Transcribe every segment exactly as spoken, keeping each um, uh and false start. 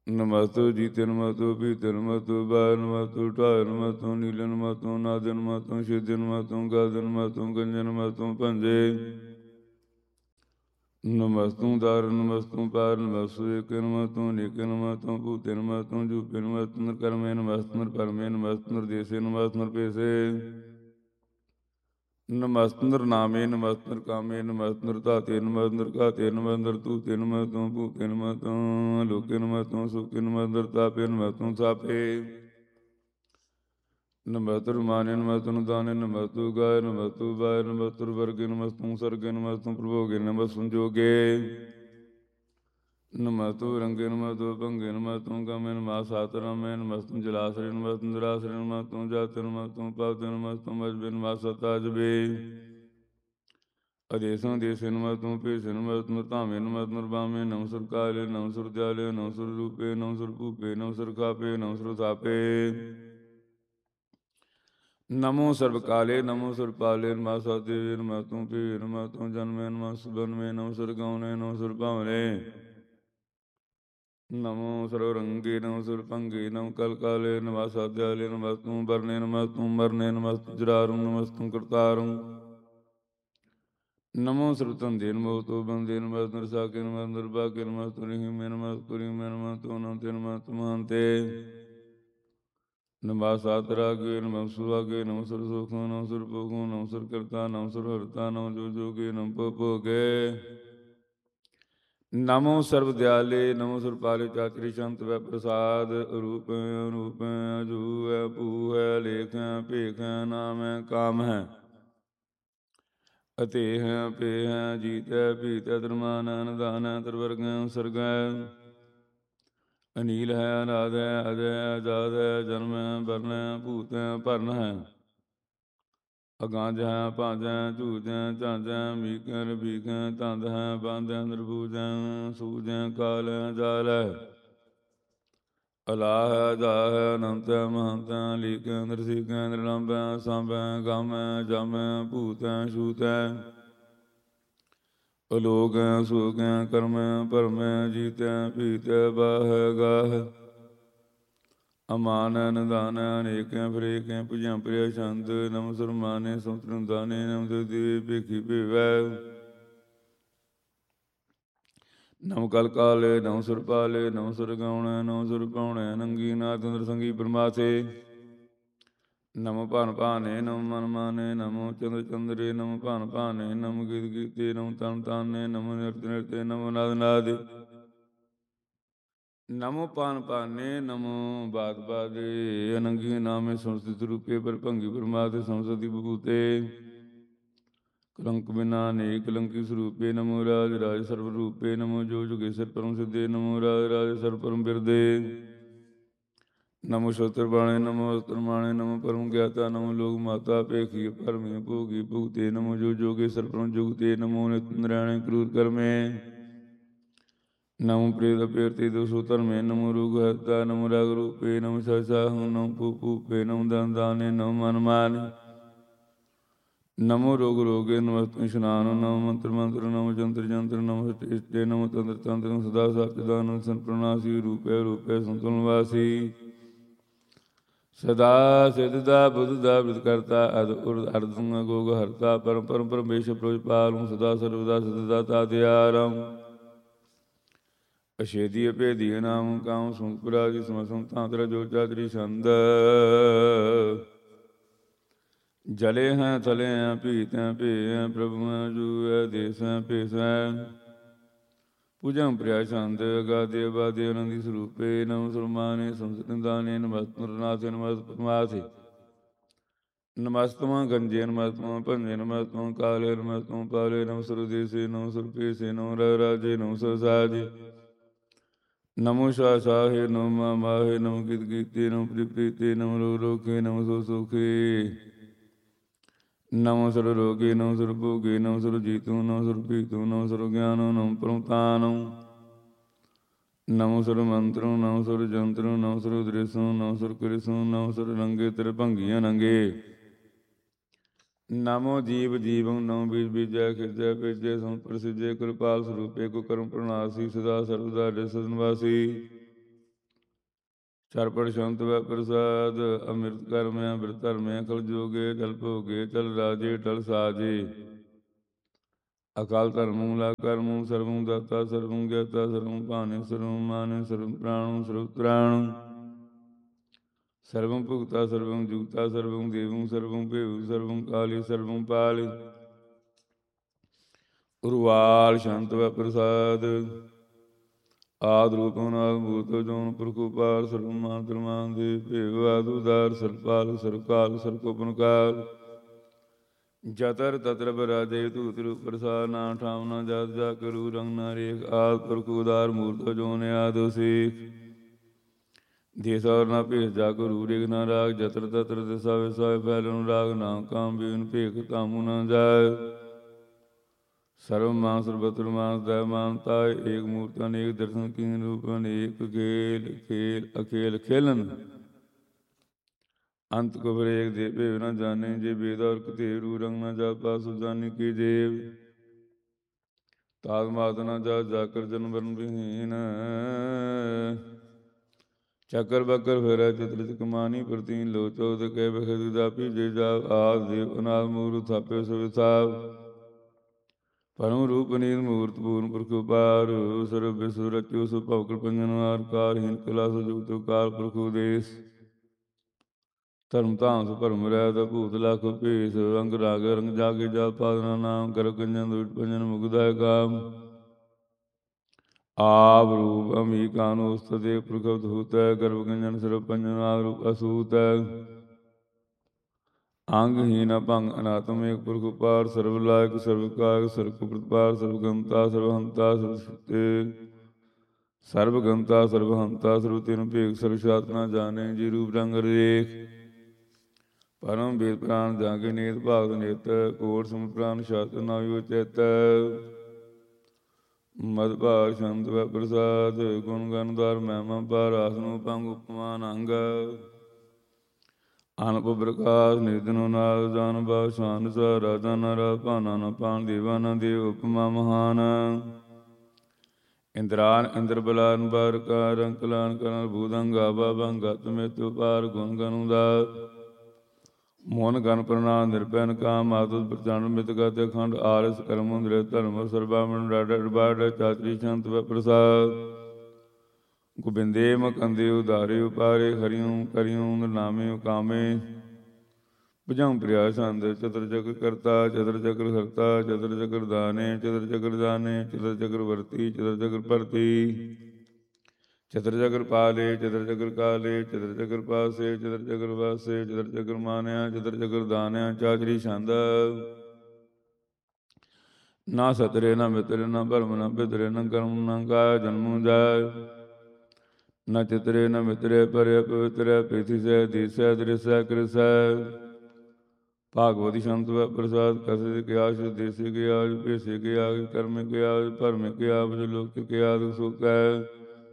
ਨਮਸਤੁ ਜੀਤੇ ਨਮਸਤੁ ਪੀਤੇ ਨਮਸਤੁ ਬਾਇ ਨਮਸਤੁ ਢਾਇ ਨਮਸਤੁ ਨੀਲੇ ਨਮਸਤੁ ਨਾਦਿ ਨਮਸਤੁ ਛਿਦਿ ਨਮਸਤੁ ਗਾਦਿ ਨਮਸਤੁ ਗੰਜਿ ਨਮਸਤੁ ਭੰਜੇ ਨਮਸਤੁ ਦਾਰ ਨਮਸਤੁ ਪਾਰ ਨਮਸਤੁ ਏਕੇ ਨਮਸਤੁ ਨੇਕੇ ਨਮਸਤੁ ਭੂਤੇ ਨਮਸਤੁ ਜੂਪੇ ਨਮਸਤੁ ਨਿਰਕਰਮੇ ਨਮਸਤੁ ਨਿਰਪਰਮੇ ਨਮਸਤੁ ਨਿਰਦੇਸੇ ਨਮਸਤੁ ਨਿਰਪੇਸੇ ਨਮਸਤੁ ਨਿਰਨਾਮੇ ਨਮਸਤੁ ਨਿਰਕਾਮੇ ਨਮਸਤੁ ਨਿਰਧਾਤੇ ਨਮਸਤੁ ਨਿਰਘਾਤੇ ਨਮਸਤੁ ਨਿਰਧੂਤੇ ਨਮਸਤੁ ਭੂਤੇ ਨਮਸਤੁ ਲੋਕੇ ਨਮਸਤੁ ਸੁਖੇ ਨਮਸਤੁ ਨਿਰਤਾਪੇ ਨਮਸਤੁ ਸਾਪੇ ਨਮਸਤੁ ਮਾਨੇ ਨਮਸਤੁ ਨਿਦਾਨੇ ਨਮਸਤੁ ਗਾਏ ਨਮਸਤੁ ਵਾਏ ਨਮਸਤੁ ਵਰਗੇ ਨਮਸਤੁ ਸਰਗੇ ਨਮਸਤੁ ਪ੍ਰਭੋਗੇ ਨਮਸਤੁ ਜੋਗੇ ਨਮਸਤੁ ਰੰਗੇ ਨਮਸਤੁ ਭੰਗੇ ਨਮਸਤੁ ਗਮੇ ਨਮਾ ਸਾਤਰਾਮੇ ਨਮਸਤੁ ਜਲਾਸਰੇ ਨਮਸਤੁ ਨਿਰਾਸਰੇ ਨਮਸਤੁ ਜਾਤੇ ਨਮਸਤੁ ਪਾਵਤੇ ਨਮਸਤੁ ਮਜਬੇ ਨਮਾ ਸਤਾਜਬੇ ਅਦੇਸੋਂ ਦੇਸੇ ਨਮਸਤੁ ਭੇਸੇ ਨਮਸਤੁ ਧਾਮੇ ਨਮਸਤੁ ਨਿਰਬਾਮੇ ਨਮਸੁਰ ਕਾਲੇ ਨਮਸੁਰ ਦਿਆਲੇ ਨਮਸੁਰ ਰੂਪੇ ਨਮਸੁਰ ਭੂਪੇ ਨਮਸੁਰ ਖਾਪੇ ਨਮਸੁਰ ਥਾਪੇ ਨਮੋ ਸਰਬ ਕਾਲੇ ਨਮੋ ਸੁਰ ਪਾਲੇ ਨਮਾ ਸਤਿ ਨਮਸਤੁ ਭੇ ਨਮਸਤੁ ਜਨਮੇ ਨਮਸਤੁ ਬਨਮੇ ਨਮਸੁਰ ਗਉਨੇ ਨਮਸੁਰ ਭਾਵਨੇ ਨਮੋ ਸਰਵ ਰੰਗੇ ਨਮੋ ਸੁਰ ਭੰਗੇ ਨਮ ਕਲ ਕਾਲੇ ਨਮਾ ਸਾਧਿਆਲੇ ਨਮਸਤੁ ਵਰਨੇ ਨਮਸਤੁ ਮਰਨੇ ਨਮਸਤੁ ਜਰਾਰੂ ਨਮਸਤੁ ਕਰਤਾਰੂ ਨਮੋ ਸਰਬ ਧੰਦੇ ਨਮੋ ਤੋ ਬੰਦੇ ਨਮਸਤੁ ਰਸਾਕੇ ਨਮਸਤੁ ਨਿਰਭਾਗੇ ਨਮਸਤੁ ਰਹੀਮੇ ਨਮਸਤੁ ਰੀਮੇ ਨਮਸਤੁ ਅਨੰਤੇ ਨਮਸਤੁ ਮਹੰਤੇ ਨਮਾ ਰਾਗੇ ਨਮੋ ਸੁਹਾਗੇ ਨਮੋ ਸੁਰ ਸੁਖੋ ਨਮੋ ਸੁਰ ਭੋਗੋ ਨਮੋ ਸੁਰ ਕਰਤਾ ਨਮੋ ਸੁਰ ਹਰਤਾ ਨਮੋ ਜੋ ਜੋਗੇ ਨਮੋ ਭੋਗੇ ਨਮੋ ਸਰਬ ਦਿਆਲੇ ਨਮੋ ਸੁਰ ਪਾਲੇ ਚਾਤਰੀ ਸ਼ੰਤ ਵੈ ਪ੍ਰਸਾਦ ਰੂਪ ਅਨੂਪ ਅਜੂ ਹੈ ਭੂ ਹੈ ਲੇਖ ਹੈ ਭੇਖ ਹੈ ਨਾਮ ਹੈ ਕਾਮ ਹੈ ਅਤੇ ਹੈ ਪੇ ਹੈ ਜੀਤ ਹੈ ਭੀਤ ਹੈ ਧਰਮਾਨ ਹੈ ਨਿਦਾਨ ਹੈ ਤਰਵਰਗ ਹੈ ਸਰਗ ਹੈ ਅਨੀਲ ਹੈ ਅਨਾਦ ਹੈ ਅਜੈ ਹੈ ਆਜ਼ਾਦ ਹੈ ਜਨਮ ਹੈ ਵਰਨ ਹੈ ਭੂਤ ਹੈ ਭਰਨ ਹੈ ਅਗਾਂਜ ਹੈ ਭਾਂਜ ਹੈ ਝੂਜ ਹੈ ਝਾਂਜ ਹੈ ਮੀਕ ਹੈ ਰਬੀਕ ਹੈ ਧੰਦ ਹੈ ਬੰਦ ਹੈ ਨਿਰਭੂਜ ਹੈ ਸੂਜ ਹੈ ਕਾਲ ਹੈ ਜਾਲ ਹੈ ਅਲਾਹ ਹੈ ਜਾ ਹੈ ਅਨੰਤ ਹੈ ਮਹੰਤ ਹੈ ਲੀਕ ਹੈ ਨਿਰਸੀਕ ਹੈ ਨਿਰਲੰਬ ਹੈ ਸੰਭ ਹੈ ਗਮ ਹੈ ਜਮ ਹੈ ਭੂਤ ਹੈ ਛੂਤ ਹੈ ਅਲੋਕ ਹੈ ਸੋਕ ਹੈ ਕਰਮ ਹੈ ਭਰਮ ਹੈ ਜੀਤ ਹੈ ਭੀਤ ਹੈ ਬਾਹ ਹੈ ਗਾਹ ਹੈ ਅਮਾਨ ਹੈ ਨਿਦਾਨ ਹੈ ਅਨੇਕ ਹੈ ਫਰੇਕ ਹੈ ਭੁਜਾਂ ਪ੍ਰਿਆ ਛੰਦ ਨਮ ਸੁਰਮਾਨੇ ਸੰਤਰਨ ਦਾਨੇ ਨਮ ਦੇਵ ਭੇਖੀ ਭੇਵੈ ਨਮ ਕਲ ਕਾਲੇ ਨਮ ਸੁਰ ਪਾਲੇ ਨਮ ਸੁਰ ਗਾਉਣੇ ਨਮ ਸੁਰ ਪਾਉਣੇ ਨੰਗੀ ਨਾਥ ਅੰਦਰ ਸੰਗੀ ਪਰਮਾਥੇ ਨਮ ਭਾਨ ਭਾਨੇ ਨਮ ਮਨ ਮਾਨੇ ਨਮੋ ਚੰਦਰ ਚੰਦਰੇ ਨਮ ਭਾਨ ਭਾਨੇ ਨਮ ਗੀਤ ਗੀਤੇ ਨਮ ਤਨ ਤਾਨੇ ਨਮ ਨਿਰਤ ਨਿਰਤੇ ਨਮ ਨਾਦ ਨਾਦੇ ਨਮੋ ਪਾਨ ਪਾਨੇ ਨਮੋ ਬਾਦ ਬਾਦੇ ਅਨੰਗੀ ਨਾਮੇ ਸੰਸਥਿਤ ਰੂਪੇ ਪਰ ਭੰਗੀ ਪਰਮਾਤੇ ਸੰਸਦੀ ਬਭੂਤੇ ਕਲੰਕ ਬਿਨਾ ਅਨੇਕ ਕਲੰਕੀ ਸਰੂਪੇ ਨਮੋ ਰਾਜ ਰਾਜ ਸਰਵ ਰੂਪੇ ਨਮੋ ਜੋ ਜੁਗੇਸਰ ਪਰਮ ਸਿੱਧੇ ਨਮੋ ਰਾਜ ਰਾਜ ਸਰਵ ਪਰਮ ਬਿਰਦੇ ਨਮੋ ਸ਼ੋਤਰ ਬਾਣੇ ਨਮੋ ਅਸਤਰ ਮਾਣੇ ਨਮੋ ਪਰਮ ਗਿਆਤਾ ਨਮੋ ਲੋਕ ਮਾਤਾ ਭੇਖੀ ਭਰਮੀ ਭੋਗੀ ਭੁਗਤੇ ਨਮੋ ਜੋ ਜੋਗੇਸਰ ਪਰਮ ਜੁਗਤੇ ਨਮੋ ਨਿਤ ਨਰਾਇਣੇ ਕਰੂਰ ਕਰਮੇ ਨਮੋ ਪ੍ਰੇਤ ਅਪੇਰਤੀ ਦੋਸੋ ਧਰਮੇ ਨਮੋ ਰੂਗ ਹਰਤਾ ਨਮੋ ਰਾਗ ਰੂਪੇ ਨਮੋ ਸਸਾਹੁ ਨਮੋ ਭੂ ਭੂਪੇ ਨਮੋ ਦਨ ਦਾਨੇ ਨਮੋ ਮਨ ਮਾਨੇ ਨਮੋ ਰੋਗ ਰੋਗੇ ਨਮਸਤੁ ਇਸ਼ਨਾਨ ਨਮੋ ਮੰਤਰ ਮੰਤਰ ਨਮੋ ਜੰਤਰ ਜੰਤਰ ਨਮੋ ਸਟਿਸ਼ਟੇ ਨਮੋ ਤੰਤਰ ਤੰਤਰ ਸਦਾ ਸਚਿਦਾਨੰਦ ਸੰਪ੍ਰਨਾਸੀ ਰੂਪੇ ਰੂਪੇ ਸੰਤੁਲਨ ਵਾਸੀ ਸਦਾ ਸਿਧ ਦਾ ਬੁੱਧ ਦਾ ਬਿਦ ਕਰਤਾ ਅਦ ਉਰਦ ਅਰਦੰ ਗੋਗ ਹਰਤਾ ਪਰਮ ਪਰਮ ਪਰਮੇਸ਼ਰ ਪ੍ਰੋਜਪਾਲੰ ਸਦਾ ਸਰਵਦਾ ਸਦਾ ਤਾਤਿਆਰੰ ਅਛੇਦੀ ਅਭੇਦੀ ਨਾਮ ਕਾਮ ਸੁਪਰਾ ਜੀ ਸਮਸੰ ਤਾਂਤਰਾ ਜੋ ਚਾਤਰੀ ਛੰਦ ਜਲੇ ਹੈ ਥਲੇ ਹੈ ਭੀਤ ਹੈ ਭੇ ਹੈ ਪ੍ਰਭੂ ਹੈ ਜੂ ਹੈ ਦੇਸ ਹੈ ਭੇਸ ਹੈ ਪੂਜਾ ਪ੍ਰਿਆ ਛੰਦ ਗਾਦੇ ਬਾਦੇ ਆਨੰਦੀ ਸਰੂਪੇ ਨਮ ਸੁਰਮਾਨੇ ਸੰਸਦਾਨੇ ਨਮਸਤੁ ਨਰਨਾਥੇ ਨਮਸਤੁ ਪਰਮਾਥੇ ਨਮਸਤੁ ਗੰਜੇ ਨਮਸਤੁ ਭੰਜੇ ਨਮਸਤੁ ਕਾਲੇ ਨਮਸਤੁ ਪਾਲੇ ਨਮ ਸੁਰ ਦੇਸੇ ਨਮ ਸੁਰ ਭੇਸੇ ਨਮ ਰਾ ਰਾਜੇ ਨਮ ਸੁਰ ਸਾਜੇ ਨਮੋ ਸ਼ਾ ਸਾਹੇ ਨਮੋ ਮਾਹੇ ਨਮੋ ਗਿਤ ਗੀਤੇ ਨਮੋ ਪ੍ਰੀਤੇ ਨਮੋ ਰੋ ਰੋਖੇ ਨਮੋ ਸੋ ਸੋਖੇ ਨਮੋ ਸੁਰ ਰੋਗੇ ਨਮੋ ਸੁਰ ਭੋਗੇ ਨਮੋ ਸੁਰ ਜੀਤੂ ਨਮੋ ਸੁਰ ਪੀਤੂ ਨਮੋ ਸੁਰ ਗਿਆਨੋ ਨਮੋ ਪਰਮਤਾਨੋ ਨਮੋ ਸੁਰ ਮੰਤਰੋ ਨਮੋ ਸੁਰ ਜੰਤਰੋ ਨਮੋ ਸੁਰ ਦ੍ਰਿਸ਼ੋ ਨਮੋ ਸੁਰ ਕ੍ਰਿਸ਼ੋ ਨਮੋ ਸੁਰ ਰੰਗੇ ਤੇਰੇ ਭੰਗੀਆਂ ਨੰਗੇ ਨਮੋ ਜੀਵ ਜੀਵੰ ਨਮੋ ਬੀਜ ਬੀਜੈ ਖਿਰਜੈ ਭੇਜੈ ਸਮ ਪ੍ਰਸਿਜੈ ਕਿਰਪਾਲ ਸਰੂਪੇ ਕੋ ਕਰਮ ਪ੍ਰਣਾਸੀ ਸਦਾ ਸਰਵਦਾ ਰਿਸਨ ਵਾਸੀ ਚਰਪੜ ਸ਼ੰਤ ਵੈ ਪ੍ਰਸਾਦ ਅੰਮ੍ਰਿਤ ਕਰਮਿਆ ਬਿਰਤ ਧਰਮਿਆ ਖਲ ਜੋਗੇ ਟਲ ਭੋਗੇ ਟਲ ਰਾਜੇ ਟਲ ਸਾਜੇ ਅਕਾਲ ਧਰਮੂ ਲਾ ਕਰਮੂ ਸਰਵੰ ਦਾਤਾ ਸਰਵੰ ਗਿਆਤਾ ਸਰਵੰ ਭਾਨੇ ਸਰਵੰ ਮਾਨੇ ਸਰਵੰ ਪ੍ਰਾਣੰ ਸਰਵ ਤ੍ਰਾਣੰ ਸਰਵੰ ਭੁਗਤਾ ਸਰਵੰ ਜੁਗਤਾ ਸਰਵੰ ਦੇਵੰ ਸਰਵੰ ਭੇਵ ਸਰਵੰ ਕਾਲੀ ਸਰਵੰ ਪਾਲੀ ਉਰਵਾਲ ਸ਼ੰਤ ਵੈ ਪ੍ਰਸਾਦ ਆਦ ਰੂਪੰ ਨਾਦ ਮੂਰਤਿ ਜੋਨ ਪੁਰਖੁ ਪਾਰ ਸਰਵ ਮਾਨ ਤਰਮਾਨ ਦੇ ਭੇਵ ਆਦੁਦਾਰ ਸਰਪਾਲ ਸਰਕਾਲ ਸਰਕੋਪਨ ਕਾਲ ਜਤਰ ਤਤਰ ਬਰਾਜੇ ਧੂਤ ਰੂਪ ਪ੍ਰਸਾਦ ਨਾ ਠਾਮ ਨਾ ਜਤ ਜਾ ਕਰੂ ਰੰਗ ਨਾ ਰੇਖ ਆਦ ਪੁਰਖੁ ਉਦਾਰ ਮੂਰਤਿ ਜੋਨ ਆਦਿ ਸੇਖ ਦੇਸ ਔਰ ਨਾ ਭੇਸ ਜਾ ਕਰੂ ਰੇਖ ਨਾ ਰਾਗ ਜਤਰ ਤਤਰ ਦਿਸਾ ਵਿਸਾਇ ਫੈਲਨ ਰਾਗ ਨਾ ਕਾਮ ਬੀਨ ਭੇਖ ਤਾਮੁ ਨਾ ਜਾਏ ਸਰਵ ਮਾਨ ਸਰਬਤਰ ਮਾਨ ਦੈ ਮਾਨਤਾ ਏਕ ਮੂਰਤ ਅਨੇਕ ਦਰਸ਼ਨ ਕੀਨ ਰੂਪ ਅਨੇਕ ਖੇਲ ਖੇਲ ਅਖੇਲ ਖੇਲਨ ਅੰਤ ਕੋ ਏਕ ਦੇ ਭੇਵ ਨਾ ਜਾਣੇ ਜੇ ਬੇਦ ਔਰ ਕਤੇ ਰੂ ਰੰਗ ਨਾ ਜਾ ਪਾਸ ਜਾਣੀ ਕੀ ਜੇਵ ਤਾਗ ਮਾਤ ਨਾ ਜਾ ਜਾਕਰ ਜਨ ਬਰਨ ਵਿਹੀਨ ਚੱਕਰ ਬੱਕਰ ਫਿਰੈ ਚਤੁਰ ਕਮਾਨੀ ਪ੍ਰਤੀਨ ਲੋ ਚੌਦ ਕੇ ਬਖਦ ਦਾਪੀ ਜੇ ਜਾ ਆਦ ਦੇਵ ਅਨਾਦ ਮੂਰ ਥਾਪੇ ਸੁਵਿਸਾਵ ਪਰਮ ਰੂਪ ਨੀਲ ਮੂਰਤ ਪੂਰਨ ਪੁਰਖ ਉਪਾਰ ਸਰਬ ਵਿਸੁ ਰਚਿਓ ਸੁ ਭਵ ਪੰਜਨ ਆਕਾਰਹੀਨ ਕਲਾ ਸੁਜੁਗਤ ਕਾਲ ਪੁਰਖ ਉਦੇਸ ਧਰਮ ਧਾਮ ਸੁ ਭਰਮ ਰਹਿ ਤਾ ਭੂਤ ਲਖ ਭੇਸ ਅੰਗ ਰਾਗ ਰੰਗ ਜਾਗੇ ਜਲ ਪਾਦਨਾ ਨਾਮ ਕਰ ਕੰਜਨ ਦੁਟ ਪੰਜਨ ਮੁਗਦਾਇ ਕਾਮ ਆਪ ਰੂਪ ਅਮੀ ਕਾਨੁ ਉਸਤਦੇ ਪੁਰਖ ਧੂਤੈ ਗਰਭ ਕੰਜਨ ਸਰਬ ਪੰਜਨ ਆਗ ਰੂਪ ਅਸੂਤੈ ਅੰਗਹੀਨ ਭੰਗ ਅਨਾਤਮ ਏਕ ਪੁਰਖ ਉਪਾਰ ਸਰਬ ਲਾਇਕ ਸਰਬ ਕਾਇਕ ਸਰਬ ਪ੍ਰਤਪਾਰ ਸਰਬ ਗੰਤਾ ਸਰਬ ਹੰਤਾ ਸਰਬ ਸੁਤੇ ਸਰਬ ਗੰਤਾ ਸਰਬ ਹੰਤਾ ਸਰਬ ਤਿਨ ਭੇਖ ਸਰਬ ਸਾਤਨਾ ਜਾਣੇ ਜੀ ਰੂਪ ਰੰਗ ਰੇਖ ਪਰਮ ਵੇਦ ਪ੍ਰਾਨ ਜਾਗੇ ਨੇਤ ਭਾਗਤ ਨੇਤ ਕੋਟ ਸਮ ਪ੍ਰਾਨ ਸ਼ਾਸਤ ਨਾਯੋ ਚੇਤ ਮਦ ਭਾਗ ਸ਼ੰਤ ਵੈ ਪ੍ਰਸਾਦ ਗੁਣ ਗਨਦਾਰ ਮਹਿਮਾ ਪਾਰ ਆਸਨੋ ਭੰਗ ਉਪਮਾਨ ਅੰਗ ਅਨਪ ਪ੍ਰਕਾਸ਼ ਨਿਰਦਨੋ ਨਾਦ ਜਾਨ ਬਾਸ਼ਾਨ ਸਾ ਰਾਜਾ ਨਰਾ ਭਾਨਾ ਨ ਪਾਨ ਦੇਵਾ ਨ ਦੇਵ ਉਪਮਾ ਮਹਾਨ ਇੰਦਰਾਨ ਇੰਦਰ ਬਲਾਨ ਬਾਰ ਕਾਰ ਅੰਕਲਾਨ ਕਰਨ ਭੂਦੰਗ ਆਬਾ ਬੰਗਤ ਮੇਤੁ ਪਾਰ ਗੁਣ ਗਨੁ ਦਾ ਮੋਹਨ ਗਨ ਪ੍ਰਣਾ ਨਿਰਪੈਨ ਕਾਮ ਮਾਤੁ ਪ੍ਰਚੰਡ ਮਿਤ ਗਤ ਖੰਡ ਆਰਸ ਕਰਮ ਨਿਰ ਧਰਮ ਸਰਬਾਮਨ ਡਾਡ ਡਬਾਡ ਚਾਤਰੀ ਸ਼ੰਤ ਵੈ ਪ੍ਰਸਾਦ ਗੋਬਿੰਦੇ ਮਕੰਦੇ ਉਦਾਰੇ ਉਪਾਰੇ ਹਰਿਉ ਕਰਿਉ ਨਾਮੇ ਕਾਮੇ ਭੁਜੰ ਪ੍ਰਿਆ ਸੰਦ ਚਤੁਰ ਚਕਰ ਕਰਤਾ ਚਤੁਰ ਚਕਰ ਹਰਤਾ ਚਤੁਰ ਚਕਰ ਦਾਨੇ ਚਤੁਰ ਚਕਰ ਦਾਨੇ ਚਤੁਰ ਚਕਰ ਵਰਤੀ ਚਤੁਰ ਚਕਰ ਭਰਤੀ ਚਤੁਰ ਚਕਰ ਪਾਲੇ ਚਤੁਰ ਚਕਰ ਕਾਲੇ ਚਤੁਰ ਚਕਰ ਪਾਸੇ ਚਤੁਰ ਚਕਰ ਵਾਸੇ ਚਤੁਰ ਚਕਰ ਮਾਨਿਆ ਚਤੁਰ ਚਕਰ ਦਾਨਿਆ ਚਾਚਰੀ ਛੰਦ ਨਾ ਸਤਰੇ ਨਾ ਮਿਤਰੇ ਨਾ ਭਰਮ ਨਾ ਬਿਦਰੇ ਨਾ ਕਰਮ ਨਾ ਕਾਇਆ ਜਨਮੁ ਜਾਇ ਨਾ ਚਿਤਰੇ ਨ ਮਿਤਰੇ ਪਰੇ ਪਵਿੱਤਰੈ ਪ੍ਰੀਥੀ ਸੈ ਦੀਸੈ ਦ੍ਰਿਸੈ ਕ੍ਰਿਸੈ ਭਾਗਵਤੀ ਸ਼ੰਤ ਵੈ ਪ੍ਰਸਾਦ ਕਸੇ ਕਿਆਸ ਦੇਸੀ ਕਿਆਸ ਭੇਸੇ ਕਿਆਸ ਕਰਮ ਕਿਆਸ ਭਰਮ ਕਿਆਸ ਲੋਕ ਕਿਆਸ ਸੁਕੈ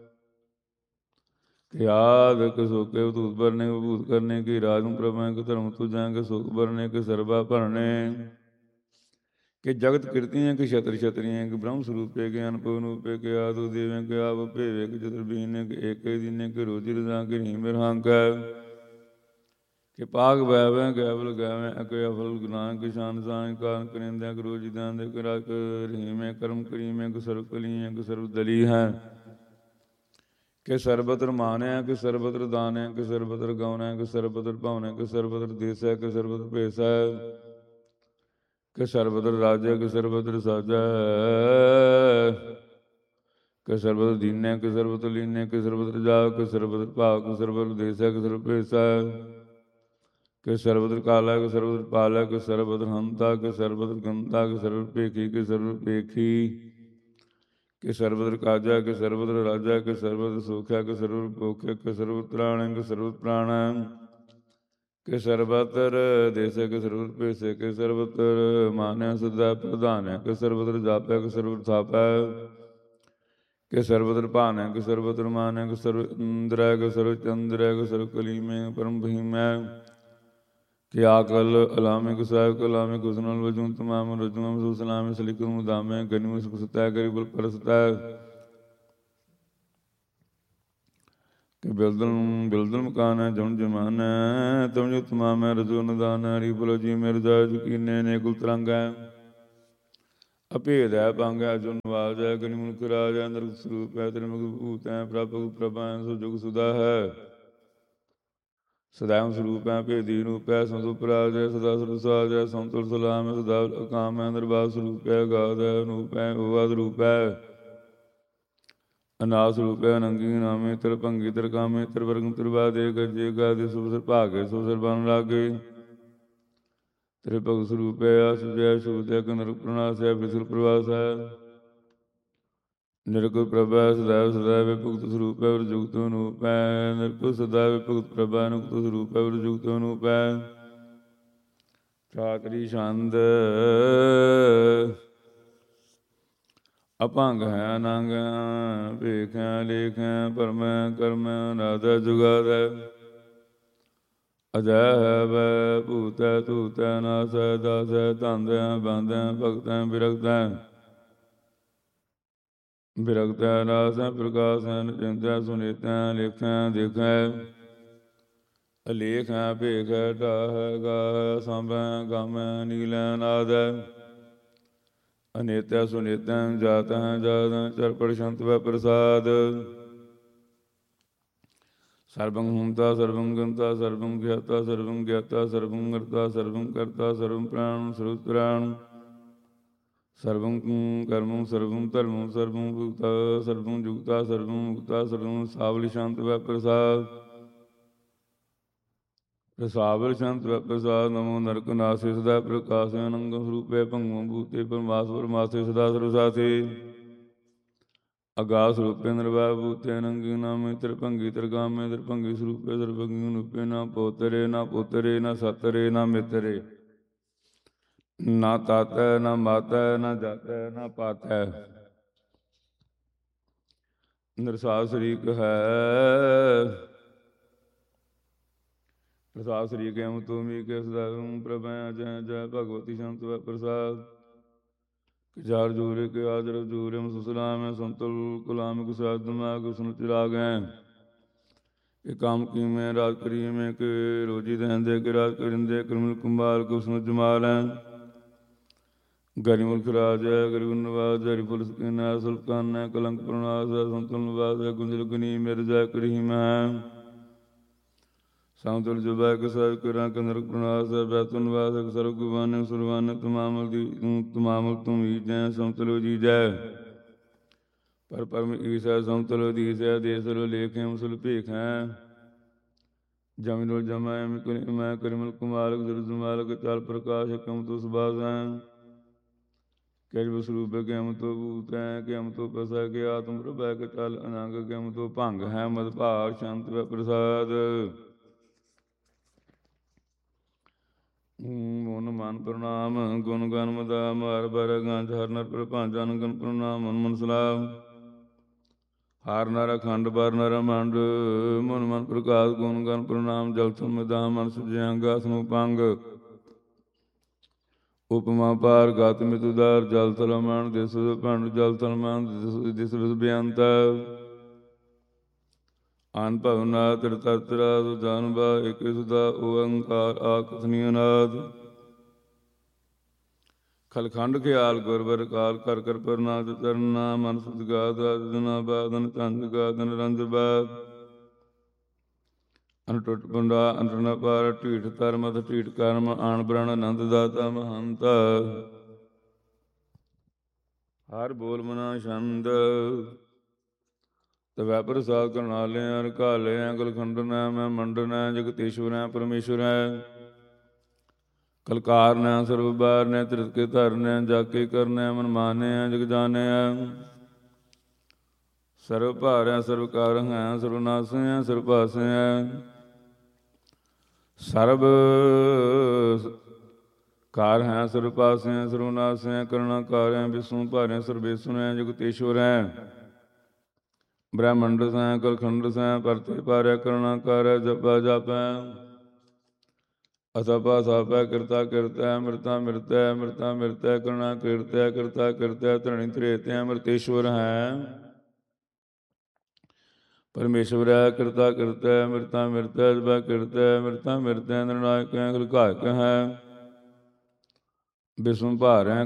ਕਿਆਦ ਕਸੋਕੇ ਧੂਤ ਬਰਨੇ ਭੂਤ ਕਰਨੇ ਕੀ ਰਾਜ ਨੂੰ ਪ੍ਰਭੈ ਕਿ ਧਰਮ ਤੁਜੈ ਕਿ ਸੁਖ ਬਰਨੇ ਕਿ ਸਰਬਾ ਭਰਨੇ ਕਿ ਜਗਤ ਕੀਰਤੀਆਂ ਕਿ ਛਤਰ ਛਤਰੀਆਂ ਕਿ ਬ੍ਰਹਮ ਸਰੂਪੇ ਕਿ ਅਨਪਵ ਨੂਪੇ ਕਿ ਆਦਿ ਦੇਵੇਂ ਕਿ ਆਪ ਭੇਵੇ ਕਿ ਚਤੁਰ ਬੀਨੇ ਕਿ ਏਕੇ ਦੀਨੇ ਕਿ ਰੋਜੀ ਰਜ਼ਾ ਕਿ ਨੀ ਮਿਰਹੰਕੈ ਕਿ ਪਾਗ ਵੈਵੈ ਗੈਵਲ ਗੈਵੈ ਅਕੇ ਅਫਲ ਗੁਨਾਹ ਕਿ ਸ਼ਾਨ ਸਾਂ ਕਾਰਨ ਕਰਿੰਦਿਆ ਕਿ ਰੋਜੀ ਦਾਂਦੇ ਕਿ ਰਾਕ ਰਹੀਮੈ ਕਰਮ ਕਰੀਮੈ ਕਿ ਸਰਬ ਕਲੀਆਂ ਕਿ ਸਰਬ ਦਲੀ ਹੈ ਕਿ ਸਰਬਤਰ ਮਾਨਿਆ ਕਿ ਸਰਬਤਰ ਦਾਨਿਆ ਕਿ ਸਰਬਤਰ ਗਾਉਨੈ ਕਿ ਸਰਬਤਰ ਭਾਵਨੈ ਕਿ ਸਰਬਤਰ ਦੇਸੈ ਕਿ ਸਰਬਤਰ ਭੇਸੈ ਕਿ ਸਰਬਤਰ ਰਾਜੈ ਕਿ ਸਰਬਤਰ ਸਾਜੈ ਕਿ ਸਰਬਤਰ ਦੀਨੈ ਕਿ ਸਰਬਤਰ ਲੀਨੈ ਕਿ ਸਰਬਤਰ ਜਾ ਕਿ ਸਰਬਤਰ ਭਾਵ ਕਿ ਸਰਬਤਰ ਦੇਸੈ ਕਿ ਸਰਬ ਭੇਸੈ ਕਿ ਸਰਬਤਰ ਕਾਲੈ ਕਿ ਸਰਬਤਰ ਪਾਲੈ ਕਿ ਸਰਬਤਰ ਹੰਤਾ ਕਿ ਸਰਬਤਰ ਗੰਤਾ ਕਿ ਸਰਬ ਭੇਖੀ ਕਿ ਸਰਬ ਭੇਖੀ ਕਿ ਸਰਬਤਰ ਕਾਜੈ ਕਿ ਸਰਬਤਰ ਰਾਜੈ ਕਿ ਸਰਬਤਰ ਸੋਖਿਆ ਕਿ ਸਰਬਤਰ ਭੋਖਿਆ ਕਿ ਸਰਬਤਰ ਤ੍ਰਾਣੈ ਕਿ ਸਰਬਤਰ ਪ੍ਰਾਣੈ ਕਿ ਸਰਬਤਰ ਦੇਸੈ ਕਿ ਸਰਬਤਰ ਭੇਸੈ ਕਿ ਸਰਬਤਰ ਮਾਨਿਆ ਸਦਾ ਪ੍ਰਧਾਨੈ ਕਿ ਸਰਬਤਰ ਜਾਪੈ ਕਿ ਸਰਬਤਰ ਥਾਪੈ ਕਿ ਸਰਬਤਰ ਭਾਨੈ ਕਿ ਸਰਬਤਰ ਮਾਨੈ ਕਿ ਸਰਬ ਇੰਦਰੈ ਕਿ ਸਰਬ ਚੰਦਰੈ ਕਿ ਸਰਬ ਕਲੀਮੈ ਪਰਮ ਬਹੀਮੈ ਕਿ ਆਕਲ ਅਲਾਮੇ ਕਿ ਸਾਹਿਬ ਕਲਾਮੇ ਕੁਸਨਲ ਵਜੂਨ ਤਮਾਮ ਰਜੂਮ ਸੁਸਲਾਮੇ ਸਲਿਕੁ ਮੁਦਾਮੇ ਗਨਿਮ ਸੁਖਸਤੈ ਗਰੀਬਲ ਪਰਸਤੈ ਕਿ ਬਿਲਦਲ ਬਿਲਦਲ ਮਕਾਨ ਜੁਨ ਜਮਾਨੈ ਤੁਮ ਜੋ ਤਮਾ ਮੈਂ ਰਜੂ ਨਦਾਨ ਹਰੀ ਬੋਲੋ ਜੀ ਮੇਰੇ ਦਾ ਯਕੀਨੇ ਨੇ ਕੁਲ ਤਰੰਗ ਹੈ ਅਭੇਦ ਹੈ ਪੰਗ ਹੈ ਜੁਨ ਵਾਜ ਹੈ ਗਨੀ ਮੁਨਕ ਰਾਜ ਹੈ ਨਰਕ ਸਰੂਪ ਹੈ ਤ੍ਰਿਮੁਖ ਭੂਤ ਹੈ ਪ੍ਰਭ ਪ੍ਰਭਾ ਹੈ ਸੁਜੁਗ ਸੁਦਾ ਹੈ ਸਦਾਇਮ ਸਰੂਪ ਹੈ ਭੇਦੀ ਰੂਪ ਹੈ ਸੰਤੁਪ ਰਾਜ ਹੈ ਸਦਾ ਸੁਰ ਸਾਜ ਹੈ ਸੰਤੁਲ ਸਲਾਮ ਹੈ ਸਦਾ ਅਕਾਮ ਹੈ ਨਿਰਵਾਸ ਸਰੂਪ ਹੈ ਗਾਦ ਹੈ ਅਨੂਪ ਹੈ ਉਵਾਦ ਰੂਪ ਹੈ ਅਨਾਸ ਰੂਪ ਹੈ ਅਨੰਗੀ ਨਾਮੇ ਤਰ ਭੰਗੀ ਤਰ ਕਾਮੇ ਤਰ ਵਰਗ ਤਰਵਾਦੇ ਗਜੇ ਗਾਦੇ ਸੁਸਰ ਭਾਗੇ ਸੁਸਰ ਬਨ ਲਾਗੇ ਤੇਰੇ ਭਗਤ ਸਰੂਪ ਹੈ ਆਸੁਜੈ ਸੂਤੈ ਕਨਰ ਪ੍ਰਣਾਸ ਹੈ ਬਿਸਲ ਪ੍ਰਵਾਸ ਹੈ ਨਿਰਗੁਣ ਪ੍ਰਭਾ ਸदैव ਸदैव ਭੁਗਤ ਸਰੂਪ ਹੈ ਵਰਜੁਗਤ ਅਨੂਪ ਹੈ ਨਿਰਗੁਣ ਸदैव ਭੁਗਤ ਪ੍ਰਭਾ ਨੁਕਤ ਸਰੂਪ ਹੈ ਵਰਜੁਗਤ ਅਨੂਪ ਹੈ ਚਾਤਰੀ ਛੰਦ ਅਭੰਗ ਹੈ ਅਨੰਗ ਭੇਖੈ ਲੇਖੈ ਪਰਮੈ ਕਰਮੈ ਨਾਦੈ ਜੁਗਾਦੈ ਅਜੈ ਹੈ ਵੈ ਭੂਤੈ ਧੂਤੈ ਨਾਸੈ ਦਾਸੈ ਧੰਦੈ ਬੰਦੈ ਭਗਤੈ ਬਿਰਗਤੈ ਬਿਰਗਤੈ ਨਾਸੈ ਪ੍ਰਕਾਸ਼ੈ ਨਿਚਿੰਤੈ ਸੁਨੀਤੈ ਲੇਖੈ ਦੇਖੈ ਅਲੇਖੈ ਭੇਖੈ ਢਾਹੈ ਗਾਹੈ ਸਾਂਭੈ ਗਾਮੈ ਨੀਲੈ ਨਾਦੈ ਅਨੇਤੈ ਸੁਨੀਤੈ ਜਾਤੈ ਜਾਤੈ ਚਰਪੜ ਸ਼ੰਤ ਵੈ ਪ੍ਰਸਾਦ ਸਰਬੰ ਹੁੰਤਾ ਸਰਬੰ ਗੰਤਾ ਸਰਬੰ ਗਿਆਤਾ ਸਰਬੰ ਗਿਆਤਾ ਸਰਬੰ ਕਰਤਾ ਸਰਬੰ ਕਰਤਾ ਸਰਬੰ ਪ੍ਰਾਣ ਸਰਬ ਪ੍ਰਾਣ ਸਰਬੰ ਕਰਮੰ ਸਰਬੰ ਧਰਮੰ ਸਰਬੰ ਭੁਗਤਾ ਸਰਬੰ ਜੁਗਤਾ ਸਰਬੰ ਮੁਕਤਾ ਸਰਬੰ ਸਾਵਲੀ ਸ਼ਾਂਤ ਵੈ ਪ੍ਰਸਾਦ ਪ੍ਰਸਾਵਲ ਸ਼ਾਂਤ ਵੈ ਪ੍ਰਸਾਦ ਨਮੋ ਨਰਕ ਨਾਸੇ ਸਦਾ ਪ੍ਰਕਾਸ਼ ਅਨੰਗ ਸਰੂਪੇ ਭੰਗਮ ਭੂਤੇ ਪਰਮਾਸਵਰ ਮਾਸੇ ਸਦਾ ਸਰਸਾਥੇ ਅਗਾਸ ਰੂਪੇ ਨਿਰਵੈ ਭੂਤੇ ਅਨੰਗੀ ਨਾਮੇ ਤ੍ਰਿਭੰਗੀ ਤ੍ਰਿਗਾਮੇ ਤ੍ਰਿਭੰਗੀ ਸਰੂਪੇ ਤ੍ਰਿਭੰਗੀ ਨੂਪੇ ਨਾ ਪੋਤਰੇ ਨਾ ਪੁੱਤਰੇ ਨਾ ਸਤਰੇ ਨਾ ਮਿਤਰੇ ਨਾ ਤਾਤੈ ਨਾ ਮਾਤੈ ਨਾ ਜਾਤੈ ਨਾ ਪਾਤੈ ਨਿਰਸਾਦ ਸ਼ਰੀਕ ਹੈ ਪ੍ਰਸਾਦ ਸ਼੍ਰੀ ਕੇਮ ਤੁਮੀ ਕੇ ਸਦਾ ਪ੍ਰਭੈ ਜੈ ਜੈ ਭਗਵਤੀ ਸ਼ੰਤ ਵੈ ਪ੍ਰਸਾਦ ਜਾਰ ਜੂਰੇ ਕੇ ਆਦਰ ਜੂਰੇ ਸੁਸਲਾਮ ਸੰਤੁਲ ਕੁਲਾਮ ਕੁਸਾਦ ਦਿਮਾਗ ਸੁਨ ਚਿਰਾਗੈ ਕਿ ਕੰਮ ਕੀਮੇ ਰਾਜ ਕਰੀਮੇ ਕਿ ਰੋਜੀ ਦਹਿੰਦੇ ਕਿ ਰਾਜ ਕਰਿੰਦੇ ਕਰਮਲ ਕੁੰਭਾਲ ਕੁਸਨ ਜਮਾਲੈ ਗਰੀ ਮੁਲਕ ਰਾਜ ਹੈ ਗਰੀਬ ਨਵਾਜ ਹਰੀ ਫੁਲ ਸਕੀਨਾ ਸੁਲਤਾਨ ਹੈ ਕਲੰਕ ਪ੍ਰਣਾਸ ਹੈ ਸੰਤੁਲ ਨਿਵਾਸ ਹੈ ਗੁੰਜਲ ਗਨੀ ਮਿਰਜਾ ਕਰੀਮ ਹੈ ਸੰਤੁਲ ਜੁਬੈ ਕਸਰ ਕਰਾਂ ਕੰਦਰ ਪ੍ਰਣਾਸ ਹੈ ਬੈਤੁ ਨਿਵਾਸ ਹੈ ਸਰਬ ਗੁਵਾਨ ਸੁਰਵਾਨ ਤਮਾਮਲ ਦੀ ਤਮਾਮਲ ਤੁਮ ਹੀ ਜੈ ਸੰਤੁਲ ਜੀ ਜੈ ਪਰ ਪਰਮ ਈਸਾ ਸੰਤੁਲ ਦੀਸੈ ਦੇਸਲ ਲੇਖੇ ਮੁਸਲ ਭੇਖ ਹੈ ਜਮਿਨੁਲ ਜਮੈ ਮੈਂ ਕਰਿਮਲ ਕੁਮਾਲਕ ਜੁਰਜ ਮਾਲਕ ਚਲ ਪ੍ਰਕਾਸ਼ ਕਮ ਤੁ ਸੁਭਾਸ ਹੈ ਕੈਰਿ ਸਰੂਪ ਕਿਮ ਤੋ ਭੂਤ ਹੈ ਕਿਮ ਤੋ ਪ੍ਰਸਾ ਕੇ ਆਤਮ ਪ੍ਰਭੈ ਕੇ ਚਲ ਅਨੰਗ ਕਿਮ ਤੋ ਭੰਗ ਹੈ ਮਦ ਭਾਗ ਸ਼ੰਤ ਵੈ ਪ੍ਰਸਾਦ ਮਨ ਮਨ ਪ੍ਰਣਾਮ ਗੁਣ ਗਨ ਮਦਾ ਮਾਰ ਬਰ ਗੰਜ ਹਰ ਨਰ ਪ੍ਰਭਾਜਨ ਗਨ ਪ੍ਰਣਾਮ ਮਨ ਮਨ ਸਲਾਮ ਹਰ ਨਰ ਅਖੰਡ ਬਰ ਨਰ ਮੰਡ ਮਨ ਮਨ ਪ੍ਰਕਾਸ਼ ਗੁਣ ਗਨ ਪ੍ਰਣਾਮ ਜਲ ਸਮਦਾ ਮਨ ਸੁਜਿਆੰਗ ਅਸਨੁ ਪੰਗ ਉਪਮਾ ਪਾਰ ਗਤ ਮਿਤੁਦਾਰ ਜਲ ਤਲਮਣ ਦਿਸ ਭੰਡ ਜਲ ਤਲਮਣ ਦਿਸ ਵਿਸ ਬੇਅੰਤ ਅਨ ਭਵਨਾ ਤਰ ਤਰਤਰਾ ਸੁਜਾਨ ਬਾ ਇਕ ਸੁਦਾ ਓੰਕਾਰ ਆਕਥਨੀ ਅਨਾਦ ਖਲਖੰਡ ਖਿਆਲ ਗੁਰਬਰ ਕਾਲ ਕਰ ਕਰ ਪਰਨਾਦ ਚਰਨਾ ਮਨ ਸੁਦਗਾਦ ਜਨਾ ਬਾਦਨ ਚੰਦ ਗਾਦਨ ਰੰਜ ਬਾਦ ਅਨ ਟੁੱਟ ਪੁੰਡਾ ਅੰਤਰਨਾ ਪਾਰ ਢੀਠ ਧਰਮਤ ਢੀਠ ਕਰਮ ਆਣ ਬ੍ਰਣ ਆਨੰਦ ਦਾਤਾ ਮਹੰਤ ਹਰ ਬੋਲ ਮਨਾ ਛੰਦ ਤਵੈ ਪ੍ਰਸਾਦ ਕਰਨਾਲਿਆ ਰਕਾਲਿਆ ਗਲਖੰਡਨੈ ਮੈਂ ਮੰਡਨੈ ਜਗਤੀਸ਼ਵਰੈ ਪਰਮੇਸ਼ਵਰੈ ਕਲਕਾਰਨੈ ਸਰਬਬਾਰਨੈ ਤ੍ਰਿਤ ਕੇ ਧਰਨੈ ਜਾ ਕੇ ਕਰਨੈ ਮਨ ਮਾਨਿਆ ਜਗ ਜਾਣਿਆ ਸਰਬ ਭਾਰੈ ਸਰਬ ਕਾਰੰ ਹੈ ਸਰਬ ਨਾਸੈ ਸਰਬ ਭਾਸੈ ਸਰਬ ਕਾਰ ਹੈ ਸਰਬ ਪਾਸੈ ਸਰਬ ਨਾਸੈ ਕਰੁਣਾ ਕਾਰੈ ਵਿਸਨੂੰ ਭਾਰੈ ਸਰਬੇਸ਼ਵਰੈ ਜਗਤੀਸ਼ਵਰੈ ਬ੍ਰਹਮੰਡ ਸੈ ਕਲਖੰਡ ਸੈ ਪਰਤੇ ਪਾਰੈ ਕਰੁਣਾ ਕਾਰੈ ਜਪਾ ਜਾਪੈ ਅਸਪਾ ਸਾਪੈ ਕਿਰਤਾ ਕਿਰਤੈ ਅੰਮ੍ਰਿਤਾ ਮਿਰਤੈ ਅੰਮ੍ਰਿਤਾ ਮਿਰਤੈ ਕਰੁਣਾ ਕੀਰਤੈ ਕਿਰਤਾ ਕਿਰਤੈ ਧਰਣੀ ਧਰੇਤੈ ਅੰਮ੍ਰਿਤੇਸ਼ਵਰ ਹੈ ਪਰਮੇਸ਼ਵਰੈ ਕਿਰਤਾ ਕਿਰਤੈ ਮਿਰਤਾ ਮਿਰਤੈ ਜਬੈ ਕਿਰਤੈ ਮਿਰਤਾ ਮਿਰਤੈ ਨਿਰਣਾਇਕੈ ਖਲਕਾਇਕ ਹੈ। ਬਿਸਮ ਭਾਰੈ